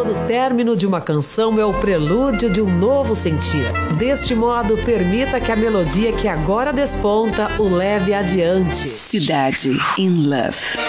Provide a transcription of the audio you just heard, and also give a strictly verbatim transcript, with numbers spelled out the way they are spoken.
Todo término de uma canção é o prelúdio de um novo sentir. Deste modo, permita que a melodia que agora desponta o leve adiante. Cidade in Love.